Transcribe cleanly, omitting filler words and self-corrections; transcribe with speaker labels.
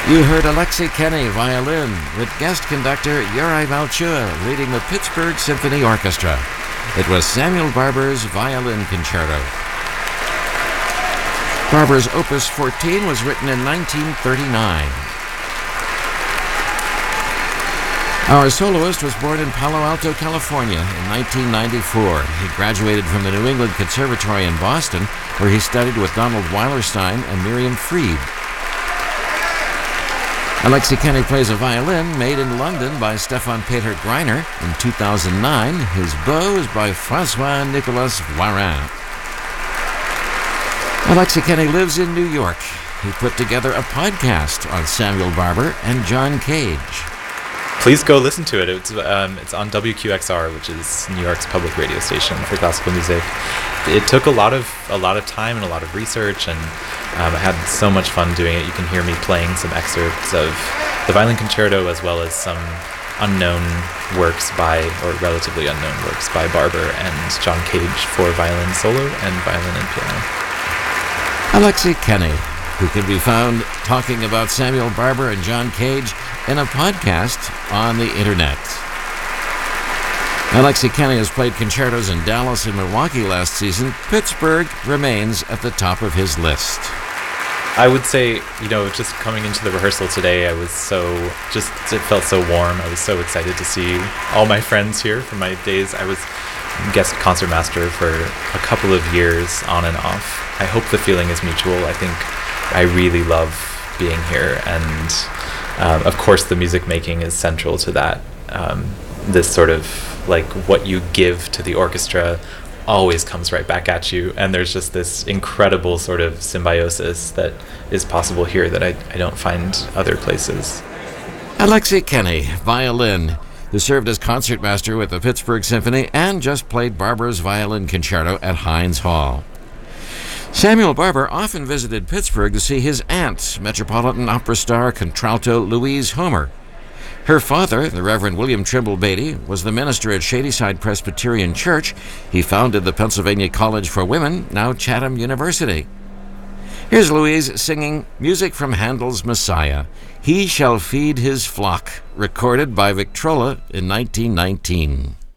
Speaker 1: You heard Alexei Kenny, violin, with guest conductor Yuri Malchua leading the Pittsburgh Symphony Orchestra. It was Samuel Barber's Violin Concerto. Barber's Opus 14 was written in 1939. Our soloist was born in Palo Alto, California in 1994. He graduated from the New England Conservatory in Boston, where he studied with Donald Weilerstein and Miriam Fried. Alexei Kenny plays a violin made in London by Stefan Peter Greiner. In 2009, his bow is by François-Nicolas Voirin. Alexei Kenny lives in New York. He put together a podcast on Samuel Barber and John Cage.
Speaker 2: Please go listen to it. It's on WQXR, which is New York's public radio station for classical music. It took a lot of time and a lot of research, and I had so much fun doing it. You can hear me playing some excerpts of the Violin Concerto as well as some unknown works or relatively unknown works by Barber and John Cage for violin solo and violin and piano.
Speaker 1: Alexei Kenny, who can be found talking about Samuel Barber and John Cage in a podcast on the internet. Alexei Kenny has played concertos in Dallas and Milwaukee last season. Pittsburgh remains at the top of his list.
Speaker 2: I would say, just coming into the rehearsal today, it felt so warm. I was so excited to see all my friends here from my days. I was guest concertmaster for a couple of years on and off. I hope the feeling is mutual. I think I really love being here, and of course the music making is central to that. This sort of like what you give to the orchestra always comes right back at you, and there's just this incredible sort of symbiosis that is possible here that I don't find other places.
Speaker 1: Alexei Kenny, violin, who served as concertmaster with the Pittsburgh Symphony and just played Barber's Violin Concerto at Heinz Hall. Samuel Barber often visited Pittsburgh to see his aunt, Metropolitan Opera star contralto Louise Homer. Her father, the Reverend William Trimble Beatty, was the minister at Shadyside Presbyterian Church. He founded the Pennsylvania College for Women, now Chatham University. Here's Louise singing music from Handel's Messiah, He Shall Feed His Flock, recorded by Victrola in 1919.